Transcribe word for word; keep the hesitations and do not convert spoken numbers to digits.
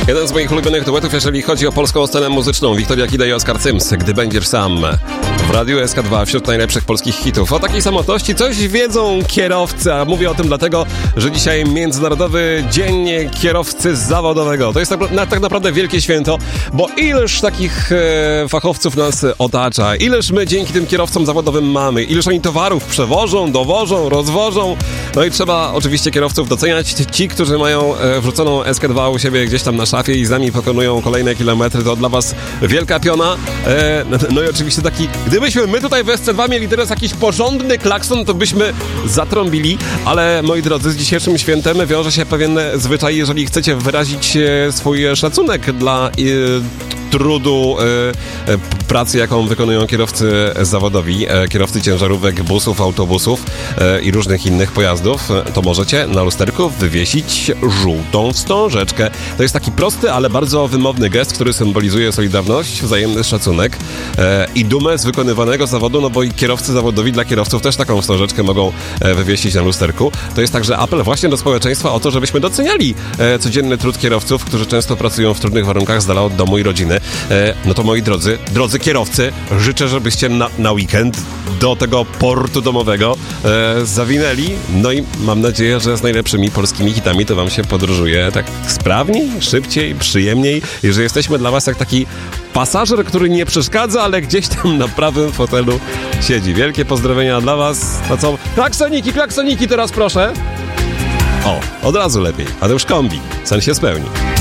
Jeden z moich ulubionych duetów, jeżeli chodzi o polską scenę muzyczną. Wiktoria Kida i Oskar Cyms, Gdy będziesz sam. W Radiu S K dwa wśród najlepszych polskich hitów. O takiej samotności coś wiedzą kierowcy, a mówię o tym dlatego, że dzisiaj Międzynarodowy Dzień Kierowcy Zawodowego. To jest tak, na, tak naprawdę wielkie święto, bo ileż takich e, fachowców nas otacza, ileż my dzięki tym kierowcom zawodowym mamy, ileż oni towarów przewożą, dowożą, rozwożą. No i trzeba oczywiście kierowców doceniać. Ci, którzy mają e, wrzuconą S K dwa u siebie gdzieś tam na szafie i z nami pokonują kolejne kilometry, to dla was wielka piona. E, no i oczywiście taki, gdybyśmy my tutaj w S C dwa mieli teraz jakiś porządny klakson, to byśmy zatrąbili, ale moi drodzy, z dzisiejszym świętem wiąże się pewien zwyczaj, jeżeli chcecie wyrazić swój szacunek dla e, trudu e, pracy, jaką wykonują kierowcy zawodowi, e, kierowcy ciężarówek, busów, autobusów e, i różnych innych pojazdów, e, to możecie na lusterku wywiesić żółtą wstążeczkę. To jest taki prosty, ale bardzo wymowny gest, który symbolizuje solidarność, wzajemny szacunek e, i dumę z wykonywanego zawodu, no bo i kierowcy zawodowi dla kierowców też taką wstążeczkę mogą e, wywiesić na lusterku. To jest także apel właśnie do społeczeństwa o to, żebyśmy doceniali e, codzienny trud kierowców, którzy często pracują w trudnych warunkach z dala od domu i rodziny. E, no to moi drodzy, drodzy kierowcy, życzę, żebyście na, na weekend do tego portu domowego e, zawinęli. No i mam nadzieję, że z najlepszymi polskimi hitami to wam się podróżuje tak sprawniej, szybciej, przyjemniej i że jesteśmy dla was jak taki pasażer, który nie przeszkadza, ale gdzieś tam na prawym fotelu siedzi. Wielkie pozdrowienia dla was. No co? Klaksoniki, klaksoniki teraz proszę. O, od razu lepiej. A to już kombi. Sen się spełni.